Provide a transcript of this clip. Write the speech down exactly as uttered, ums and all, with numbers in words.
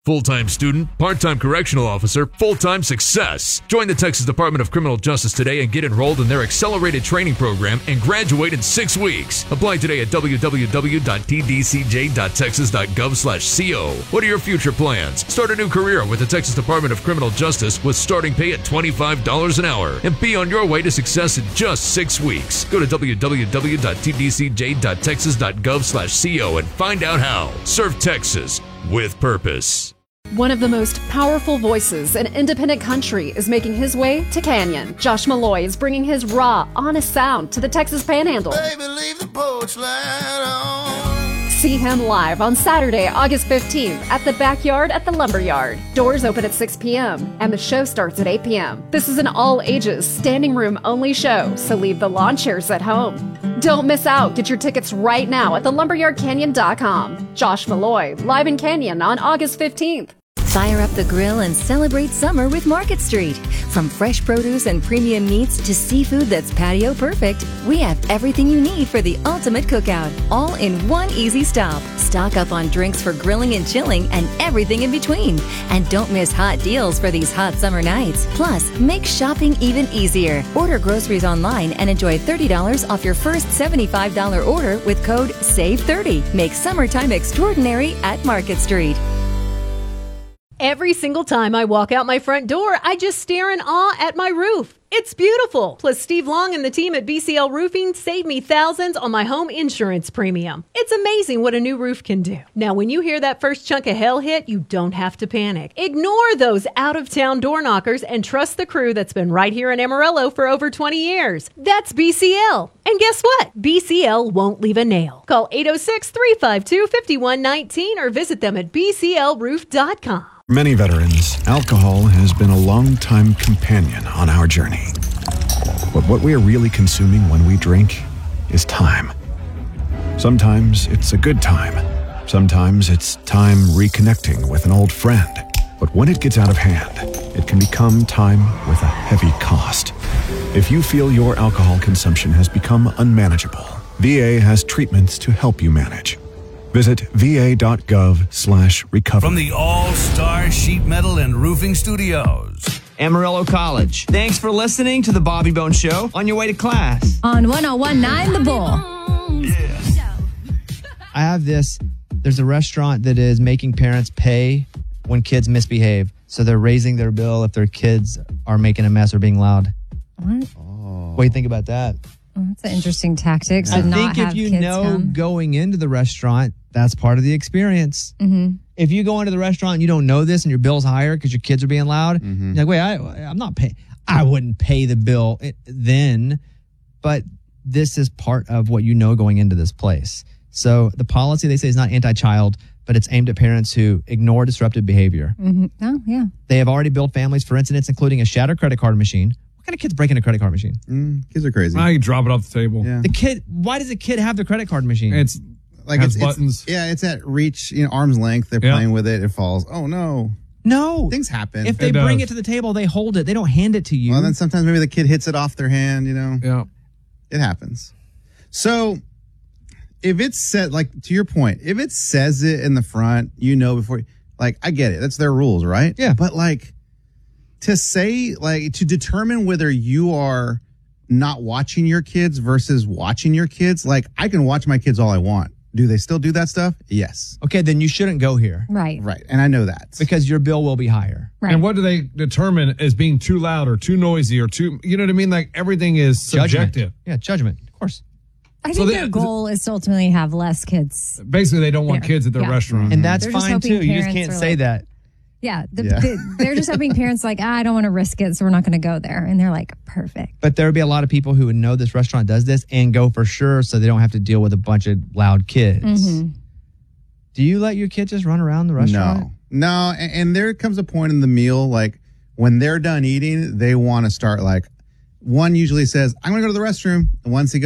Full-time student, part-time correctional officer, full-time success. Join the Texas Department of Criminal Justice today and get enrolled in their accelerated training program and graduate in six weeks. Apply today at w w w dot t d c j dot texas dot gov slash co. What are your future plans? Start a new career with the Texas Department of Criminal Justice with starting pay at twenty-five dollars an hour and be on your way to success in just six weeks. Go to w w w dot t d c j dot texas dot gov slash co and find out how. Serve Texas with purpose. One of the most powerful voices in independent country is making his way to Canyon. Josh Malloy is bringing his raw, honest sound to the Texas Panhandle. Baby, leave the porch light on. See him live on Saturday, August fifteenth at the Backyard at the Lumberyard. Doors open at six p.m. and the show starts at eight p.m. This is an all-ages, standing room only show, so leave the lawn chairs at home. Don't miss out. Get your tickets right now at the lumberyard canyon dot com. Josh Malloy, live in Canyon on August fifteenth. Fire up the grill and celebrate summer with Market Street. From fresh produce and premium meats to seafood that's patio perfect, we have everything you need for the ultimate cookout, all in one easy stop. Stock up on drinks for grilling and chilling and everything in between. And don't miss hot deals for these hot summer nights. Plus, make shopping even easier. Order groceries online and enjoy thirty dollars off your first seventy-five dollars order with code save thirty. Make summertime extraordinary at Market Street. Every single time I walk out my front door, I just stare in awe at my roof. It's beautiful. Plus, Steve Long and the team at B C L Roofing saved me thousands on my home insurance premium. It's amazing what a new roof can do. Now, when you hear that first chunk of hail hit, you don't have to panic. Ignore those out-of-town door knockers and trust the crew that's been right here in Amarillo for over twenty years. That's B C L. And guess what? B C L won't leave a nail. Call eight oh six, three five two, five one one nine or visit them at b c l roof dot com. For many veterans, alcohol has been a long-time companion on our journey. But what we are really consuming when we drink is time. Sometimes it's a good time. Sometimes it's time reconnecting with an old friend. But when it gets out of hand, it can become time with a heavy cost. If you feel your alcohol consumption has become unmanageable, V A has treatments to help you manage. Visit v a dot gov slash recovery. From the All-Star Sheet Metal and Roofing Studios, Amarillo College. Thanks for listening to the Bobby Bone Show on your way to class. On one oh one point nine The Bull. Yeah. I have this. There's a restaurant that is making parents pay when kids misbehave. So they're raising their bill if their kids are making a mess or being loud. What? Oh. What do you think about that? Oh, that's an interesting tactic. To I not think have if you kids know come. going into the restaurant, that's part of the experience. Mm-hmm. If you go into the restaurant and you don't know this and your bill's higher because your kids are being loud, Mm-hmm. you're like, wait, I, I'm not paying. I wouldn't pay the bill then, but this is part of what you know going into this place. So the policy, they say, is not anti-child, but it's aimed at parents who ignore disruptive behavior. Mm-hmm. Oh, yeah. They have already built families for incidents, including a shattered credit card machine. What kind of kids break into a credit card machine? Mm, kids are crazy. Now you drop it off the table. Yeah. The kid, why does a kid have the credit card machine? It's like has it's, buttons. It's, yeah, it's at reach, you know, arm's length. They're Yeah. playing with it. It falls. Oh no. No. Things happen. If they It bring does. it to the table, they hold it. They don't hand it to you. Well, then sometimes maybe the kid hits it off their hand, you know. Yeah. It happens. So if it's set, like to your point, if it says it in the front, you know, before, like, I get it. That's their rules, right? Yeah. But like to say, like, to determine whether you are not watching your kids versus watching your kids, like, I can watch my kids all I want. Do they still do that stuff? Yes. Okay, then you shouldn't go here. Right. Right. And I know that. Because your bill will be higher. Right. And what do they determine as being too loud or too noisy or too, you know what I mean? Like everything is subjective. Judgment. Yeah, judgment, of course. I So think they- their goal is to ultimately have less kids. Basically, they don't want Yeah. kids at their Yeah. restaurant. And that's They're just fine hoping too. You just parents can't are say like- that. Yeah, the, Yeah. the, they're just hoping parents like, ah, I don't want to risk it, so we're not going to go there. And they're like, perfect. But there would be a lot of people who would know this restaurant does this and go for sure so they don't have to deal with a bunch of loud kids. Mm-hmm. Do you let your kids just run around the restaurant? No. No. And, and there comes a point in the meal, like, when they're done eating, they want to start, like, one usually says, I'm going to go to the restroom. And once he goes,